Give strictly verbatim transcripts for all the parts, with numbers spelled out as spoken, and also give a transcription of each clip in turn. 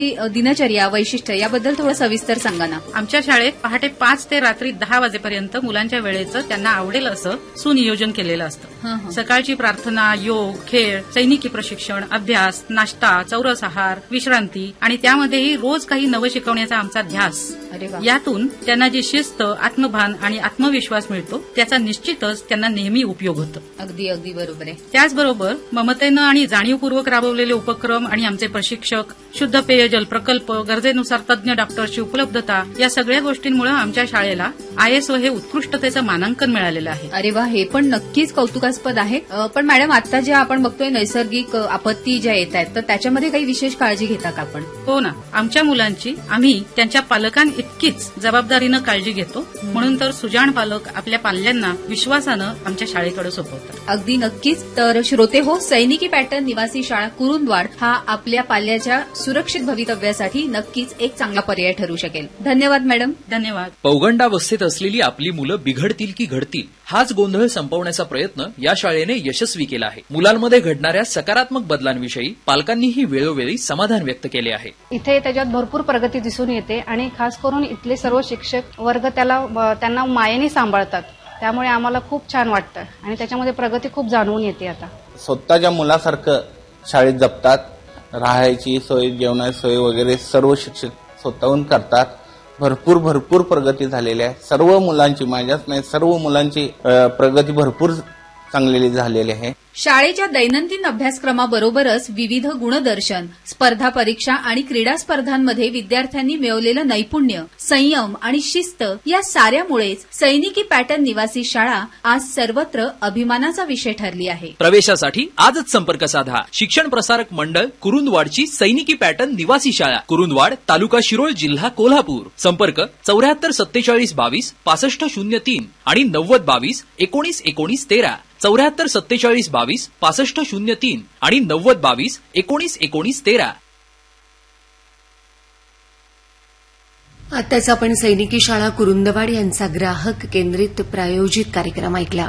दिनचर्या वैशिष्ट्य याबद्दल थोडं सविस्तर सांगा ना. आमच्या शाळेत पहाटे पाच ते रात्री दहा वाजेपर्यंत मुलांच्या वेळेचं त्यांना आवडेल असं सुनियोजन केलेलं असतं. सकाळची प्रार्थना, योग, खेळ, सैनिकी प्रशिक्षण, अभ्यास, नाश्ता, चौरस आहार, विश्रांती आणि त्यामध्येही रोज काही नवं शिकवण्याचा आमचा ध्यास. यातून त्यांना जी शिस्त, आत्मभान आणि आत्मविश्वास मिळतो त्याचा निश्चितच त्यांना नेहमी उपयोग होतो. अगदी अगदी बरोबर आहे. त्याचबरोबर ममतेनं आणि जाणीवपूर्वक राबवलेले उपक्रम आणि आमचे प्रशिक्षक, शुद्ध पेयजल प्रकल्प, गरजेनुसार तज्ञ डॉक्टरची उपलब्धता या सगळ्या गोष्टींमुळे आमच्या शाळेला आयएसओ हे उत्कृष्टतेचं मानांकन मिळालेलं आहे. अरे वा, हे पण नक्कीच कौतुकास्पद आहे. पण मॅडम, आता जे आपण बघतोय नैसर्गिक आपत्ती ज्या येत आहेत तर त्याच्यामध्ये काही विशेष काळजी घेता का आपण? हो ना, आमच्या मुलांची आम्ही त्यांच्या पालकांइतकीच जबाबदारीनं काळजी घेतो. म्हणून तर सुजाण पालक आपल्या पाल्यांना विश्वासानं आमच्या शाळेकडे सोपवतात. अगदी नक्कीच. तर श्रोते हो, सैनिकी पॅटर्न निवासी शाळा कुरुंदवाड हा आपल्या पाल्याच्या सुरक्षित भवितव्यासाठी नक्कीच एक चांगला पर्याय ठरू शकेल. धन्यवाद मॅडम. धन्यवाद. पौगंडावस्थेत असलेली आपली मुलं बिघडतील की घडतील हाच गोंधळ संपवण्याचा प्रयत्न या शाळेने यशस्वी केला आहे. मुलांमध्ये घडणाऱ्या सकारात्मक बदलांविषयी पालकांनीही वेळोवेळी समाधान व्यक्त केले आहे. इथे त्याच्यात भरपूर प्रगती दिसून येते आणि खास करून इथले सर्व शिक्षक वर्ग त्याला त्यांना मायेने सांभाळतात. त्यामुळे आम्हाला खूप छान वाटतं आणि त्याच्यामध्ये प्रगती खूप जाणवून येते. आता स्वतःच्या मुलासारखं शाळेत जपतात. राहायची सोय, जेवणाची सोय वगैरे सर्व शिक्षक स्वतःहून करतात. भरपूर भरपूर प्रगती झालेली आहे. सर्व मुलांची, माझ्याच नाही सर्व मुलांची प्रगती भरपूर चांगलेली झालेली आहे. शाळेच्या दैनंदिन अभ्यासक्रमाबरोबरच विविध गुणदर्शन, स्पर्धा परीक्षा आणि क्रीडा स्पर्धांमध्ये विद्यार्थ्यांनी मिळवलेलं नैपुण्य, संयम आणि शिस्त या साऱ्यामुळेच सैनिकी पॅटर्न निवासी शाळा आज सर्वत्र अभिमानाचा विषय ठरली आहे. प्रवेशासाठी आजच संपर्क साधा. शिक्षण प्रसारक मंडळ कुरुंदवाडची सैनिकी पॅटर्न निवासी शाळा, कुरुंदवाड, तालुका शिरोळ, जिल्हा कोल्हापूर. संपर्क चौऱ्याहत्तर सत्तेचाळीस बावीस पासष्ट शून्य तीन आणि नव्वद बावीस एकोणीस एकोणीस तेरा. चौऱ्याहत्तर सत्तेचाळीस बावीस पासष्ट शून्य तीन आणि नव्वद बावीस एकोणीस एकोणीस तेरा. आताच आपण सैनिकी शाळा कुरुंदवाड यांचा ग्राहक केंद्रित प्रायोजित कार्यक्रम ऐकला.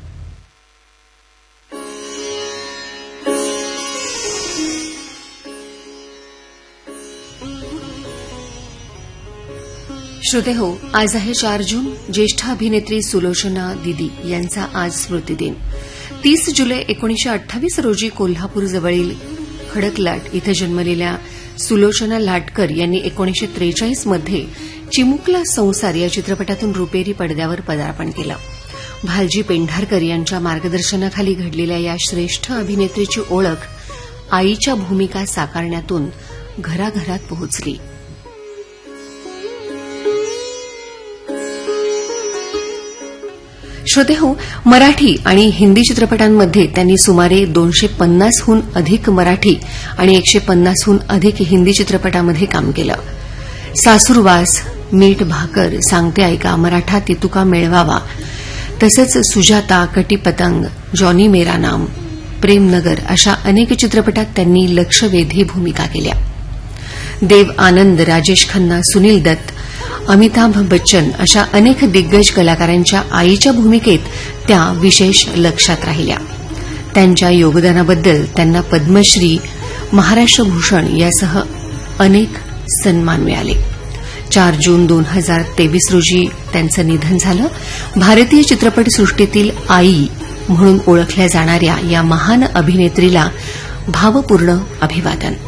श्रोते हो, आज आहे चार जून. ज्येष्ठ अभिनेत्री सुलोचना दिदी यांचा आज स्मृतिदिन. तीस जुलै एकोणीसशे अठ्ठावीस रोजी कोल्हापूर जवळील खडकलाट इथं जन्मलेल्या सुलोचना लाटकर यांनी एकोणीसशे त्रेचाळीस मध्ये चिमुकला संसार या चित्रपटातून रुपेरी पडद्यावर पदार्पण केलं. भालजी पेंढारकर यांच्या मार्गदर्शनाखाली घडलेल्या या श्रेष्ठ अभिनेत्रीची ओळख आईच्या भूमिका साकारण्यातून घराघरात पोहोचली. श्रोते हो, मराठी आणि हिंदी चित्रपटांमध्ये त्यांनी सुमारे दोनशे पन्नासहून अधिक मराठी आणि एकशे पन्नासहून अधिक हिंदी चित्रपटामध्ये काम केलं. सासूरवास, मीठ भाकर, सांगते ऐका, मराठा तितुका मेळवावा, तसंच सुजाता, कटीपतंग, जॉनी मेरा नाम, प्रेमनगर अशा अनेक चित्रपटात त्यांनी लक्षवेधी भूमिका केल्या. देव आनंद, राजेश खन्ना, सुनील दत्त, अमिताभ बच्चन अशा अनेक दिग्गज कलाकारांच्या आईच्या भूमिकेत त्या विशेष लक्षात राहिल्या. त्यांच्या योगदानाबद्दल त्यांना पद्मश्री, महाराष्ट्र भूषण यासह अनेक सन्मान मिळाले. चार जून दोन हजार तेवीस रोजी त्यांचं निधन झालं. भारतीय चित्रपटसृष्टीतील आई म्हणून ओळखल्या जाणाऱ्या या महान अभिनेत्रीला भावपूर्ण अभिवादन.